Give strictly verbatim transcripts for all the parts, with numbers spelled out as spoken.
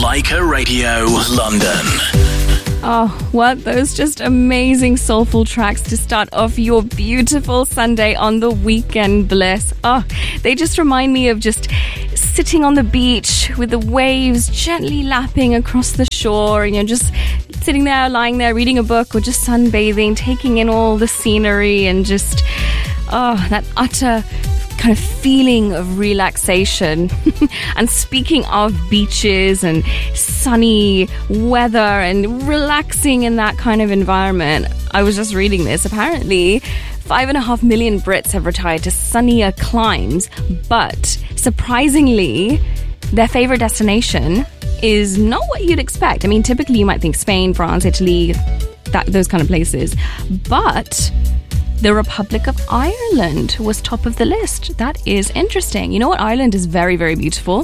Leica Radio London. Oh, what those just amazing soulful tracks to start off your beautiful Sunday on the Weekend Bliss. Oh, they just remind me of just sitting on the beach with the waves gently lapping across the shore, and you're just sitting there, lying there, reading a book or just sunbathing, taking in all the scenery and just, oh, that utter kind of feeling of relaxation. And speaking of beaches and sunny weather and relaxing in that kind of environment, I was just reading this. Apparently, five and a half million Brits have retired to sunnier climes, but surprisingly, their favorite destination is not what you'd expect. I mean, typically you might think Spain, France, Italy, that those kind of places, but the Republic of Ireland was top of the list. That is interesting. You know what? Ireland is very, very beautiful.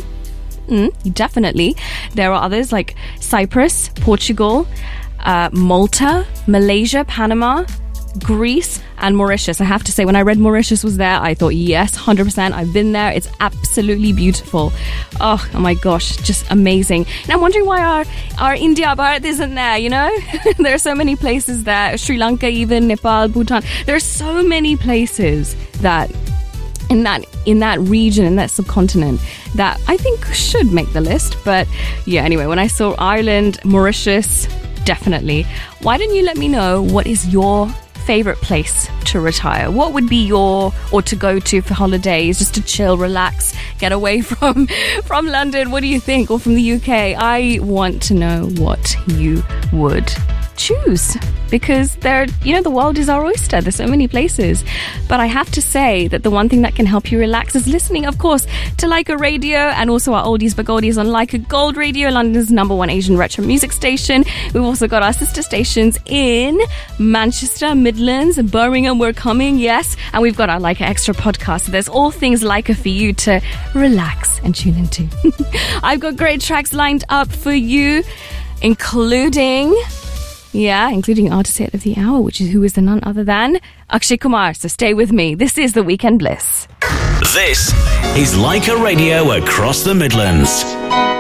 Mm, definitely. There are others like Cyprus, Portugal, uh, Malta, Malaysia, Panama, Greece, and Mauritius. I have to say, when I read Mauritius was there, I thought, yes, one hundred percent. I've been there. It's absolutely beautiful. Oh, oh my gosh, just amazing. And I'm wondering why our, our India Bharat isn't there, you know? There are so many places there. Sri Lanka, even Nepal, Bhutan. There are so many places that in that in that region, in that subcontinent, that I think should make the list. But yeah, anyway, when I saw Ireland, Mauritius, definitely. Why don't you let me know what is your favorite place to retire? What would be your, or to go to for holidays, just to chill, relax, get away from from London? What do you think? Or from the U K? I want to know what you would choose, because there, you know, the world is our oyster. There's so many places, but I have to say that the one thing that can help you relax is listening, of course, to Leica Radio, and also our oldies but goldies on Leica Gold Radio, London's number one Asian retro music station. We've also got our sister stations in Manchester, Midlands, Birmingham. We're coming, yes, and we've got our Leica Extra podcast. So there's all things Leica for you to relax and tune into. I've got great tracks lined up for you, including Yeah, including Artist Hit of the Hour, which is who is the none other than Akshay Kumar. So stay with me. This is the Weekend Bliss. This is Leica Radio across the Midlands.